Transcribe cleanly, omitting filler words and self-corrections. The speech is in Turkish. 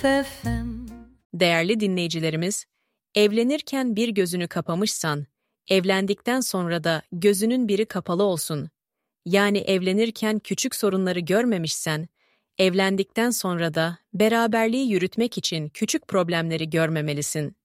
FM. Değerli dinleyicilerimiz, evlenirken bir gözünü kapamışsan, evlendikten sonra da gözünün biri kapalı olsun. Yani evlenirken küçük sorunları görmemişsen, evlendikten sonra da beraberliği yürütmek için küçük problemleri görmemelisin.